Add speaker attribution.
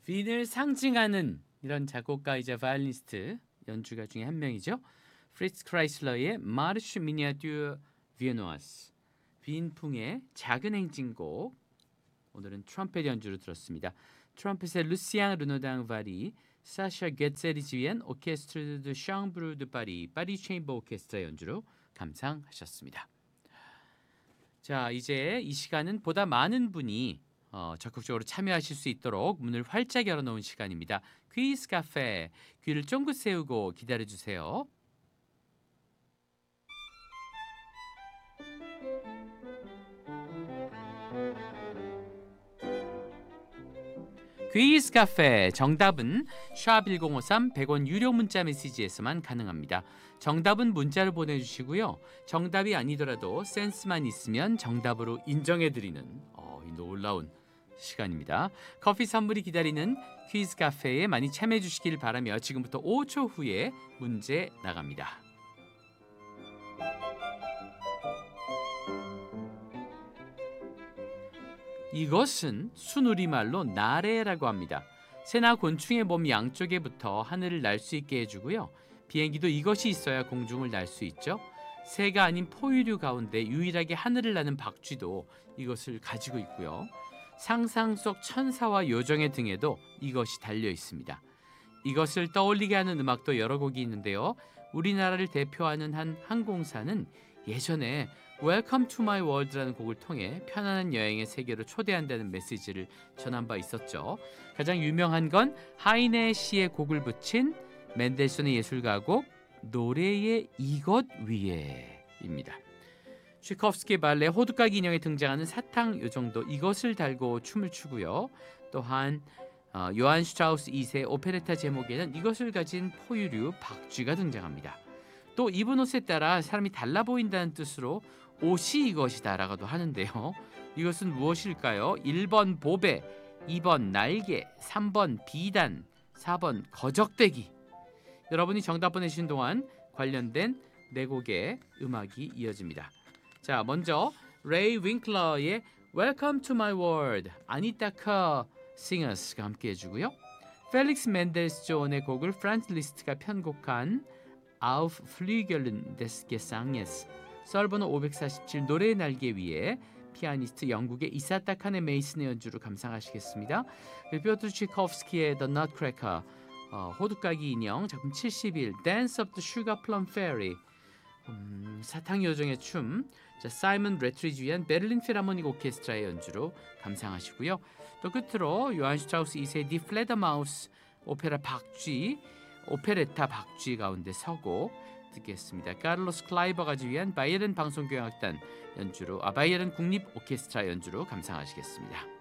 Speaker 1: 빈을 상징하는 이런 작곡가이자 바이올리니스트 연주가 중에 한 명이죠. 프리츠 크라이슬러의 마르슈 미니아튜르 비에노아스, 빈풍의 작은 행진곡. 오늘은 트럼펫 연주로 들었습니다. 트럼펫의 루시앙 르노당 바리, 사샤 게체리 지휘한 오케스트르 드 샹브루 드 파리, 파리 체인버 오케스트라 연주로 감상하셨습니다. 자, 이제 이 시간은 보다 많은 분이 적극적으로 참여하실 수 있도록 문을 활짝 열어놓은 시간입니다. 퀴즈 카페, 귀를 쫑긋 세우고 기다려주세요. 퀴즈 카페, 정답은 샵1053 100원 유료 문자 메시지에서만 가능합니다. 정답은 문자를 보내주시고요. 정답이 아니더라도 센스만 있으면 정답으로 인정해드리는 이 놀라운 시간입니다. 커피 선물이 기다리는 퀴즈 카페에 많이 참여해 주시길 바라며 지금부터 5초 후에 문제 나갑니다. 이것은 순우리말로 나래라고 합니다. 새나 곤충의 몸 양쪽에 붙어 하늘을 날 수 있게 해주고요. 비행기도 이것이 있어야 공중을 날 수 있죠. 새가 아닌 포유류 가운데 유일하게 하늘을 나는 박쥐도 이것을 가지고 있고요. 상상 속 천사와 요정의 등에도 이것이 달려 있습니다. 이것을 떠올리게 하는 음악도 여러 곡이 있는데요. 우리나라를 대표하는 한 항공사는 예전에 Welcome to my world라는 곡을 통해 편안한 여행의 세계로 초대한다는 메시지를 전한 바 있었죠. 가장 유명한 건 하이네 씨의 곡을 붙인 멘델손의 예술가곡 노래의 이것 위에입니다. 츠이코프스키 발레 호두까기 인형에 등장하는 사탕 요정도 이것을 달고 춤을 추고요. 또한 요한 슈트라우스 2세 오페레타 제목에는 이것을 가진 포유류 박쥐가 등장합니다. 또 입은 옷에 따라 사람이 달라 보인다는 뜻으로 옷이 이것이다라고도 하는데요. 이것은 무엇일까요? 1번 보배, 2번 날개, 3번 비단, 4번 거적대기. 여러분이 정답 보내신 동안 관련된 네 곡의 음악이 이어집니다. 자, 먼저 레이 윙클러의 Welcome to my world, 아니타 커 싱어스가 함께 해주고요. 펠릭스 멘델스존의 곡을 프란츠 리스트가 편곡한 Auf Flügeln des Gesanges, 썰번호 547 노래의 날개 위에 피아니스트 영국의 이사타 카네 메이슨의 연주로 감상하시겠습니다. 피오트르 치코프스키의 The Nutcracker, 호두까기 인형 작품 71, Dance of the Sugar Plum Fairy, 사탕 요정의 춤, 사이먼 레트리지 위한 베를린 필하모닉 오케스트라의 연주로 감상하시고요. 또 끝으로 요한 슈트라우스 2세 디 플레더마우스 오페라 박쥐, 오페레타 박쥐 가운데 서곡 듣겠습니다. 카를로스 클라이버가 지휘한 바이에른 방송교향악단 연주로 바이에른 국립 오케스트라 연주로 감상하시겠습니다.